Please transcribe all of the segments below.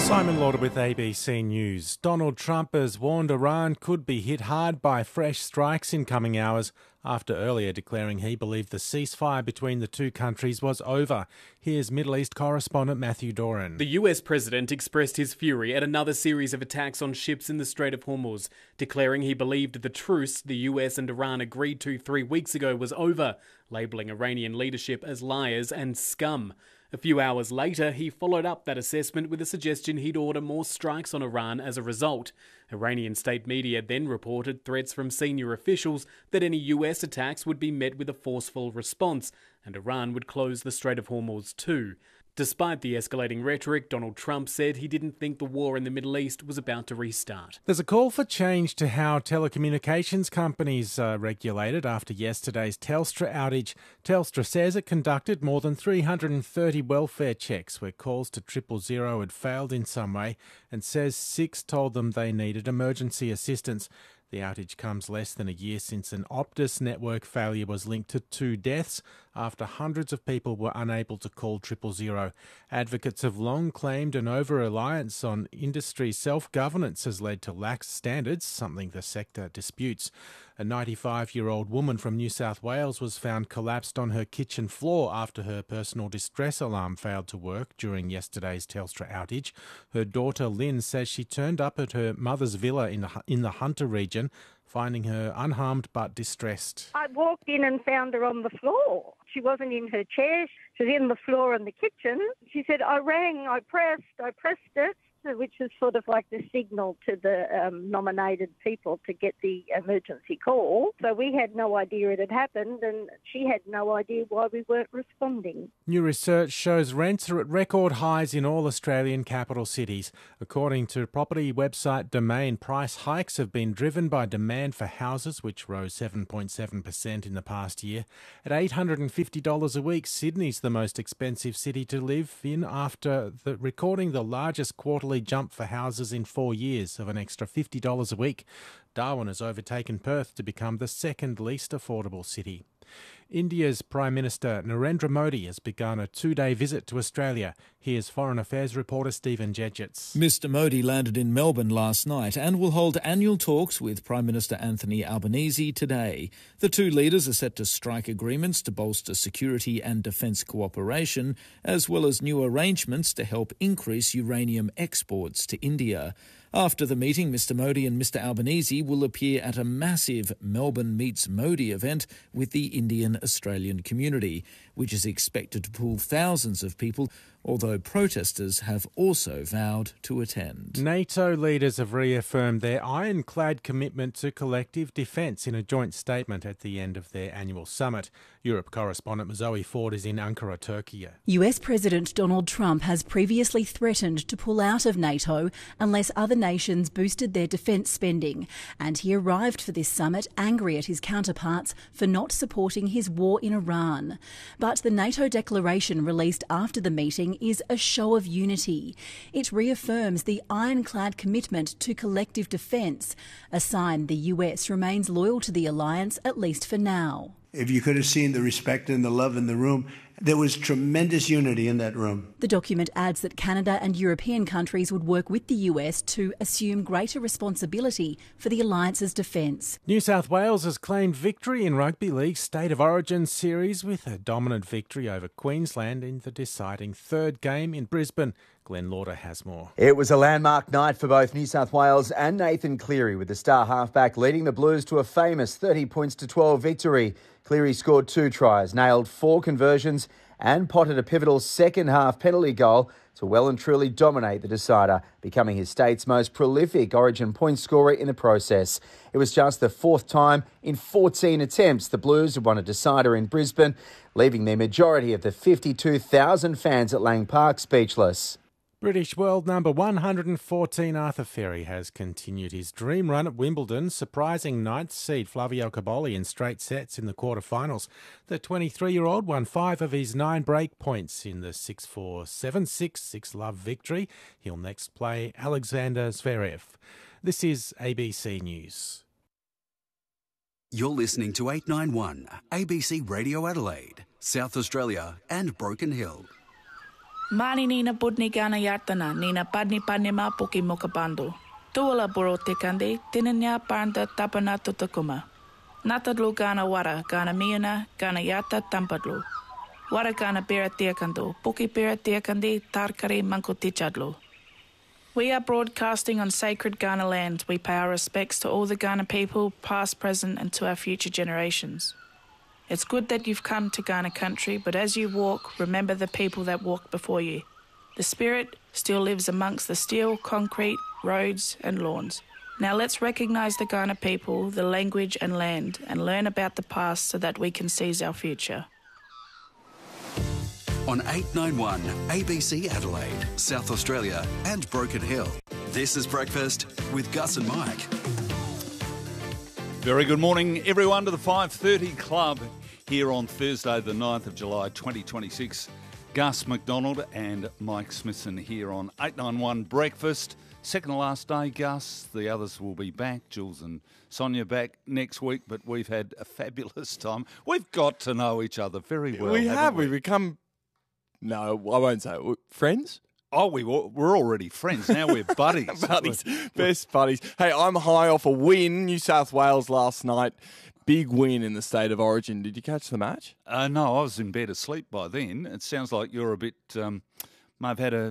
Simon Lauder with ABC News. Donald Trump has warned Iran could be hit hard by fresh strikes in coming hours after earlier declaring he believed the ceasefire between the two countries was over. Here's Middle East correspondent Matthew Doran. The US president expressed his fury at another series of attacks on ships in the Strait of Hormuz, declaring he believed the truce the US and Iran agreed to 3 weeks ago was over, labelling Iranian leadership as liars and scum. A few hours later, he followed up that assessment with a suggestion he'd order more strikes on Iran as a result. Iranian state media then reported threats from senior officials that any US attacks would be met with a forceful response, and Iran would close the Strait of Hormuz too. Despite the escalating rhetoric, Donald Trump said he didn't think the war in the Middle East was about to restart. There's a call for change to how telecommunications companies are regulated after yesterday's Telstra outage. Telstra says it conducted more than 330 welfare checks where calls to 000 had failed in some way, and says 6 told them they needed emergency assistance. The outage comes less than a year since an Optus network failure was linked to 2 deaths after hundreds of people were unable to call 000. Advocates have long claimed an over-reliance on industry self-governance has led to lax standards, something the sector disputes. A 95-year-old woman from New South Wales was found collapsed on her kitchen floor after her personal distress alarm failed to work during yesterday's Telstra outage. Her daughter Lynn says she turned up at her mother's villa in the Hunter region, finding her unharmed but distressed. I walked in and found her on the floor. She wasn't in her chair. She was in the floor in the kitchen. She said, I rang, I pressed it, which is sort of like the signal to the nominated people to get the emergency call. So we had no idea it had happened, and she had no idea why we weren't responding. New research shows rents are at record highs in all Australian capital cities. According to property website Domain, price hikes have been driven by demand for houses, which rose 7.7% in the past year. At $850 a week, Sydney's the most expensive city to live in after recording the largest quarterly jump for houses in 4 years of an extra $50 a week. Darwin has overtaken Perth to become the second least affordable city. India's Prime Minister Narendra Modi has begun a 2-day visit to Australia. Here's Foreign Affairs reporter Stephen Jedgetts. Mr Modi landed in Melbourne last night and will hold annual talks with Prime Minister Anthony Albanese today. The two leaders are set to strike agreements to bolster security and defence cooperation, as well as new arrangements to help increase uranium exports to India. After the meeting, Mr Modi and Mr Albanese will appear at a massive Melbourne Meets Modi event with the Indian Australian community, which is expected to pull thousands of people, although protesters have also vowed to attend. NATO leaders have reaffirmed their ironclad commitment to collective defence in a joint statement at the end of their annual summit. Europe correspondent Zoe Ford is in Ankara, Turkey. US President Donald Trump has previously threatened to pull out of NATO unless other nations boosted their defence spending, and he arrived for this summit angry at his counterparts for not supporting his war in Iran. But the NATO declaration released after the meeting is a show of unity. It reaffirms the ironclad commitment to collective defence, a sign the US remains loyal to the alliance, at least for now. If you could have seen the respect and the love in the room, there was tremendous unity in that room. The document adds that Canada and European countries would work with the US to assume greater responsibility for the alliance's defence. New South Wales has claimed victory in Rugby League's State of Origin series with a dominant victory over Queensland in the deciding third game in Brisbane. Glenn Lauder has more. It was a landmark night for both New South Wales and Nathan Cleary, with the star halfback leading the Blues to a famous 30 points to 12 victory. Cleary scored 2 tries, nailed 4 conversions and potted a pivotal second-half penalty goal to well and truly dominate the decider, becoming his state's most prolific Origin point scorer in the process. It was just the 4th time in 14 attempts the Blues had won a decider in Brisbane, leaving the majority of the 52,000 fans at Lang Park speechless. British world number 114 Arthur Ferry has continued his dream run at Wimbledon, surprising 9th seed Flavio Cobolli in straight sets in the quarterfinals. The 23-year-old won 5 of his 9 break points in the 6-4, 7-6, 6-love victory. He'll next play Alexander Zverev. This is ABC News. You're listening to 891 ABC Radio Adelaide, South Australia and Broken Hill. Mani nina budni gana yartana, nina padni ma puki mokabando. Tuala boro tekande, tinanya parnda tapana tutakuma. Natadlu gana wara, gana miuna, gana yata tampadlu. Wara gana bera tiakando, puki bera tiakandi, tarkari mankotichadlu. We are broadcasting on sacred Ghana land. We pay our respects to all the Ghana people, past, present, and to our future generations. It's good that you've come to Ghana country, but as you walk, remember the people that walked before you. The spirit still lives amongst the steel, concrete, roads, and lawns. Now let's recognise the Ghana people, the language and land, and learn about the past so that we can seize our future. On 891 ABC Adelaide, South Australia and Broken Hill. This is Breakfast with Gus and Mike. Very good morning, everyone, to the 5:30 Club here on Thursday, the 9th of July, 2026. Gus McDonald and Mike Smithson here on 891 Breakfast. Second to last day, Gus. The others will be back. Jules and Sonia back next week, but we've had a fabulous time. We've got to know each other very well. We have. We? We've become... No, I won't say it. Friends? Oh, we're already friends. Now we're buddies. Buddies. Best buddies. Hey, I'm high off a win. New South Wales last night. Big win in the State of Origin. Did you catch the match? No, I was in bed asleep by then. It sounds like you're a bit... may have had a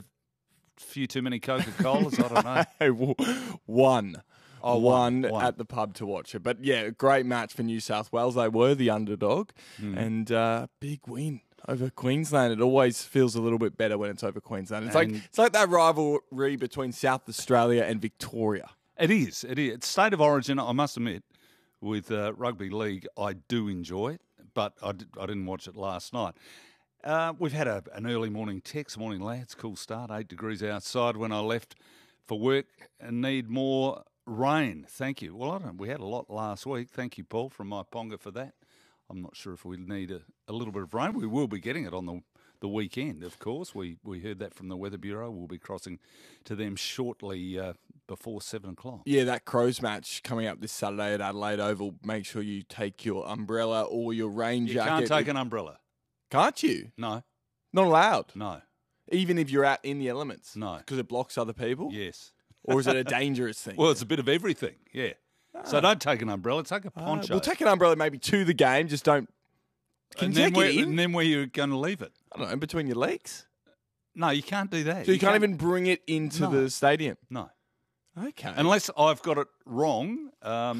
few too many Coca-Colas. I don't know. One. Oh, one one at the pub to watch it. But yeah, great match for New South Wales. They were the underdog. And big win over Queensland. It always feels a little bit better when it's over Queensland. It's like that rivalry between South Australia and Victoria. It is. It's State of Origin, I must admit, with rugby league, I do enjoy it, but I didn't watch it last night. We've had an early morning text. Morning, lads. Cool start. 8 degrees outside when I left for work and need more rain. Thank you. Well, we had a lot last week. Thank you, Paul, from my Ponga for that. I'm not sure if we need a little bit of rain. We will be getting it on the weekend, of course. We heard that from the Weather Bureau. We'll be crossing to them shortly before 7 o'clock. Yeah, that Crows match coming up this Saturday at Adelaide Oval. Make sure you take your umbrella or your rain jacket. You can't take an umbrella. Can't you? No. Not allowed? No. Even if you're out in the elements? No. Because it blocks other people? Yes. Or is it a dangerous thing? Well, it's a bit of everything, yeah. So don't take an umbrella, take a poncho. Well, take an umbrella maybe to the game, just don't... And then where you're going to leave it? I don't know, between your legs? No, you can't do that. So you can't even bring it into the stadium? No. Okay. Unless I've got it wrong.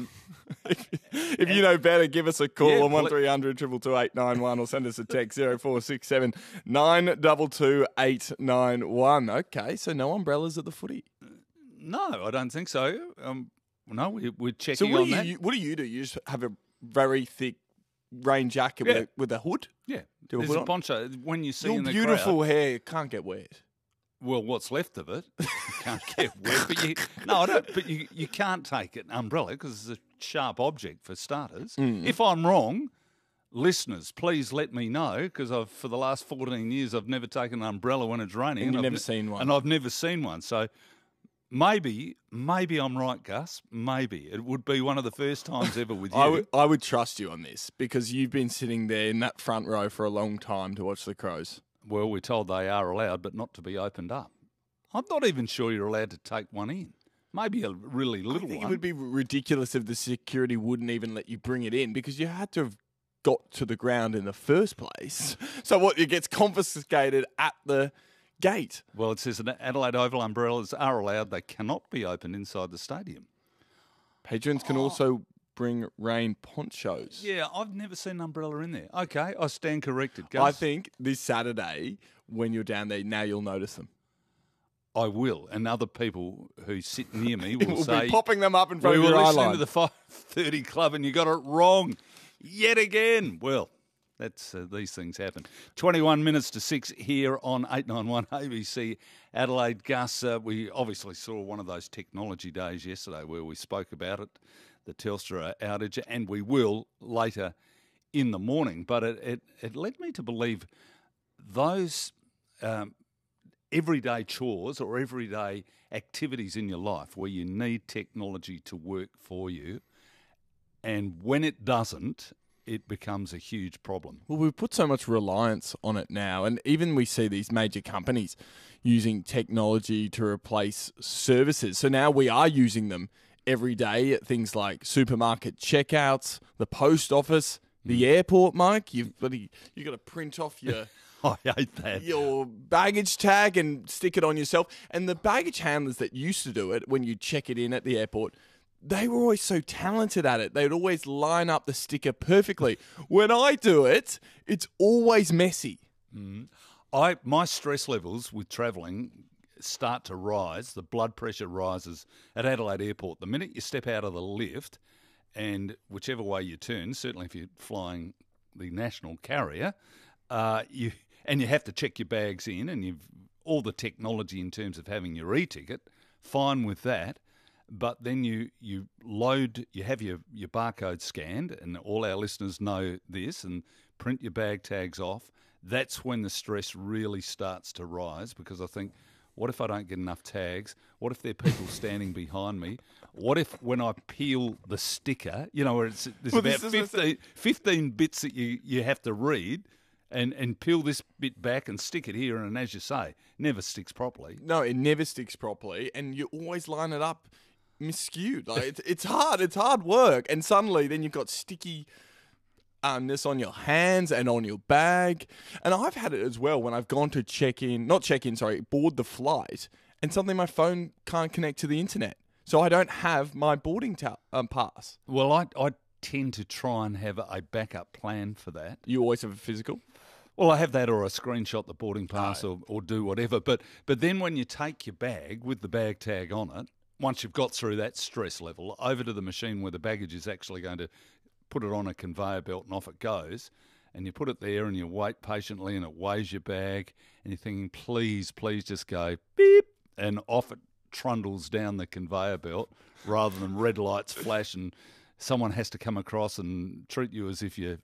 If you know better, give us a call on 1300 222 891 or send us a text 0467 922 891. Okay, so no umbrellas at the footy? No, I don't think so. No, we're checking on that. What do? You just have a very thick rain jacket with a hood? Yeah. There's a poncho. When you see your in the beautiful crowd, hair can't get wet. Well, what's left of it can't get wet. But you can't take an umbrella because it's a sharp object for starters. If I'm wrong, listeners, please let me know because for the last 14 years I've never taken an umbrella when it's raining. And you've never seen one. And I've never seen one. So maybe I'm right, Gus. Maybe. It would be one of the first times ever with you. I would trust you on this because you've been sitting there in that front row for a long time to watch the Crows. Well, we're told they are allowed, but not to be opened up. I'm not even sure you're allowed to take one in. Maybe a really little one. I think it would be ridiculous if the security wouldn't even let you bring it in because you had to have got to the ground in the first place. So what, it gets confiscated at the gate? Well, it says that Adelaide Oval umbrellas are allowed. They cannot be opened inside the stadium. Patrons can also bring rain ponchos. Yeah, I've never seen an umbrella in there. Okay, I stand corrected. Gus. I think this Saturday, when you're down there, now you'll notice them. I will, and other people who sit near me will say... be popping them up in front of your eye line. We were listening to the 5:30 Club and you got it wrong yet again. Well, that's these things happen. 21 minutes to 6 here on 891 ABC Adelaide. Gus, we obviously saw one of those technology days yesterday where we spoke about it, the Telstra outage, and we will later in the morning. But it led me to believe those everyday chores or everyday activities in your life where you need technology to work for you, and when it doesn't, it becomes a huge problem. Well, we've put so much reliance on it now, and even we see these major companies using technology to replace services. So now we are using them every day at things like supermarket checkouts, the post office, the airport, Mike. You've got to print off your I hate that. your baggage tag and stick it on yourself. And the baggage handlers that used to do it when you check it in at the airport, they were always so talented at it. They would always line up the sticker perfectly. When I do it, it's always messy. My stress levels with travelling start to rise. The blood pressure rises at Adelaide Airport. The minute you step out of the lift, and whichever way you turn, certainly if you're flying the national carrier, you have to check your bags in, and you've all the technology in terms of having your e-ticket, fine with that. But then you load, you have your barcode scanned, and all our listeners know this, and print your bag tags off. That's when the stress really starts to rise, because I think, what if I don't get enough tags? What if there are people standing behind me? What if when I peel the sticker, where there's about 15 bits that you have to read, and peel this bit back and stick it here, and as you say, never sticks properly. No, it never sticks properly, and you always line it up miscued. Like it's hard. It's hard work, and suddenly then you've got sticky this on your hands and on your bag. And I've had it as well when I've gone to board the flight, and suddenly my phone can't connect to the internet, so I don't have my boarding pass. Well, I tend to try and have a backup plan for that. You always have a physical? Well, I have that, or I screenshot the boarding pass, or do whatever. But then when you take your bag with the bag tag on it, once you've got through that stress level, over to the machine where the baggage is actually going to put it on a conveyor belt and off it goes, and you put it there and you wait patiently and it weighs your bag, and you're thinking, please just go beep, and off it trundles down the conveyor belt rather than red lights flash and someone has to come across and treat you as if you're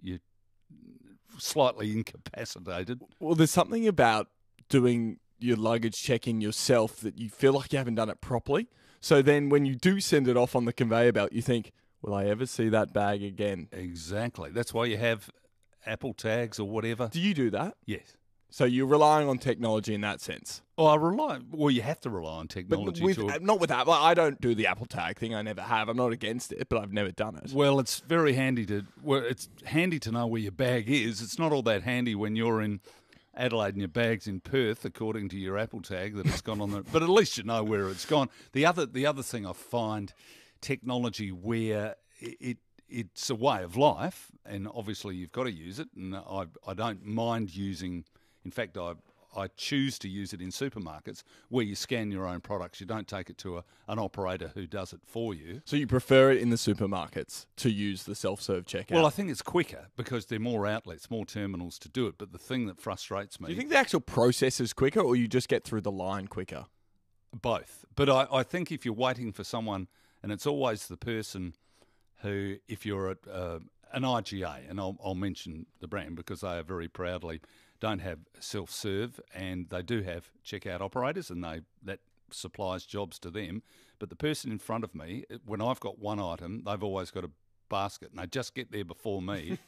slightly incapacitated. Well, there's something about doing your luggage check-in yourself that you feel like you haven't done it properly. So then when you do send it off on the conveyor belt, you think, will I ever see that bag again? Exactly. That's why you have Apple tags or whatever. Do you do that? Yes. So you're relying on technology in that sense? Well, you have to rely on technology. Not with Apple. I don't do the Apple tag thing. I never have. I'm not against it, but I've never done it. Well, it's very handy it's handy to know where your bag is. It's not all that handy when you're in Adelaide and your bag's in Perth, according to your Apple tag, that it's gone on there. But at least you know where it's gone. The other thing I find, technology where it's a way of life, and obviously you've got to use it, and I don't mind using. In fact, I choose to use it in supermarkets where you scan your own products. You don't take it to an operator who does it for you. So you prefer it in the supermarkets to use the self-serve checkout? Well, I think it's quicker because there are more outlets, more terminals to do it. But the thing that frustrates me... Do you think the actual process is quicker, or you just get through the line quicker? Both. But I think if you're waiting for someone, and it's always the person who, if you're at an IGA, and I'll mention the brand because they are very proudly... don't have self-serve, and they do have checkout operators, and that supplies jobs to them. But the person in front of me, when I've got one item, they've always got a basket, and they just get there before me.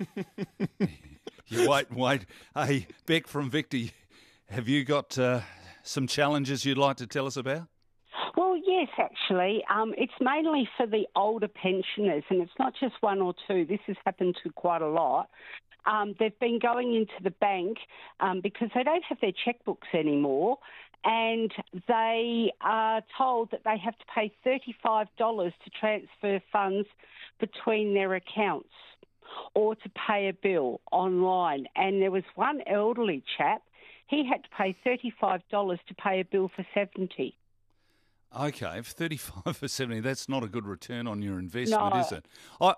You wait. Hey, Beck from Victor, have you got some challenges you'd like to tell us about? Well, yes, actually. It's mainly for the older pensioners, and it's not just one or two. This has happened to quite a lot. They've been going into the bank because they don't have their checkbooks anymore, and they are told that they have to pay $35 to transfer funds between their accounts or to pay a bill online. And there was one elderly chap, he had to pay $35 to pay a bill for $70. Okay, if 35 for 70, that's not a good return on your investment, is it?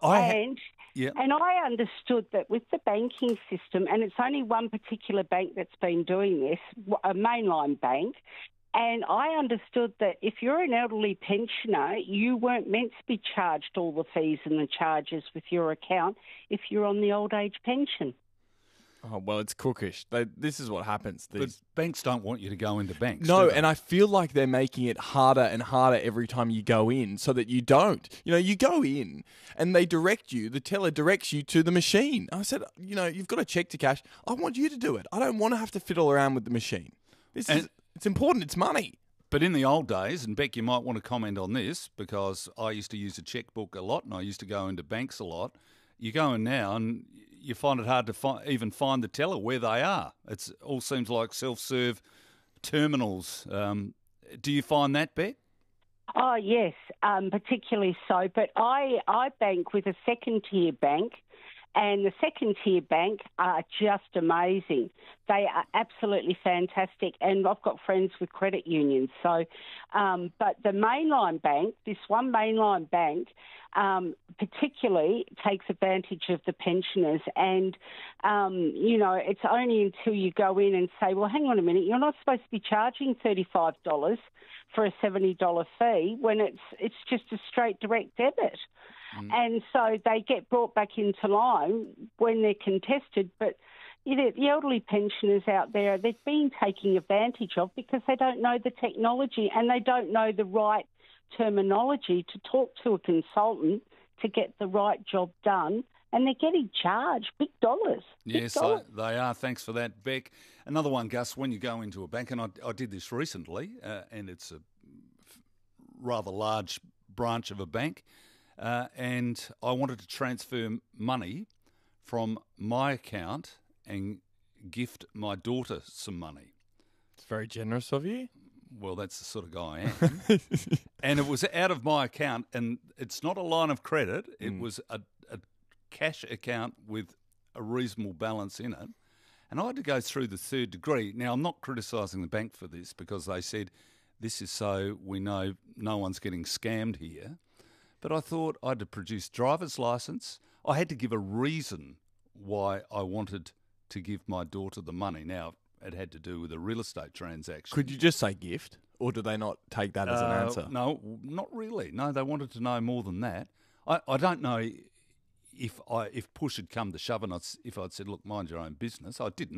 And I understood that with the banking system, and it's only one particular bank that's been doing this, a mainline bank, and I understood that if you're an elderly pensioner, you weren't meant to be charged all the fees and the charges with your account if you're on the old age pension. Oh, well, it's crookish. This is what happens. But banks don't want you to go into banks. No, do they? and I feel like they're making it harder and harder every time you go in so that you don't. You go in and they direct you, the teller directs you to the machine. I said, you've got a check to cash. I want you to do it. I don't want to have to fiddle around with the machine. It's important. It's money. But in the old days, and Beck, you might want to comment on this, because I used to use a checkbook a lot and I used to go into banks a lot. You go in now and you find it hard to even find the teller where they are. It all seems like self-serve terminals. Do you find that, Beck? Oh, yes, particularly so. But I bank with a second-tier bank, and the second-tier bank are just amazing. They are absolutely fantastic, and I've got friends with credit unions. So, but the mainline bank, this one mainline bank, particularly takes advantage of the pensioners, and it's only until you go in and say, well, hang on a minute, you're not supposed to be charging $35 for a $70 fee when it's just a straight direct debit. And so they get brought back into line when they're contested. But the elderly pensioners out there, they've been taking advantage of because they don't know the technology and they don't know the right terminology to talk to a consultant to get the right job done. And they're getting charged big dollars. Yes, they are. Thanks for that, Beck. Another one, Gus, when you go into a bank, and I did this recently, and it's a rather large branch of a bank, and I wanted to transfer money from my account and gift my daughter some money. It's very generous of you. Well, that's the sort of guy I am. And it was out of my account, and it's not a line of credit. It was a cash account with a reasonable balance in it. And I had to go through the third degree. Now, I'm not criticising the bank for this because they said this is so we know no one's getting scammed here. But I thought I had to produce driver's licence. I had to give a reason why I wanted to give my daughter the money. Now, it had to do with a real estate transaction. Could you just say gift, or do they not take that as an answer? No, not really. No, they wanted to know more than that. I don't know if push had come to shove and if I'd said, look, mind your own business. I didn't.